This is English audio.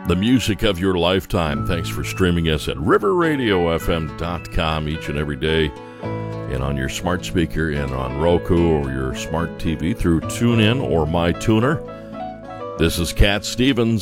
the music of your lifetime. Thanks for streaming us at riverradiofm.com each and every day, and on your smart speaker and on Roku or your smart TV through TuneIn or MyTuner. This is Cat Stevens.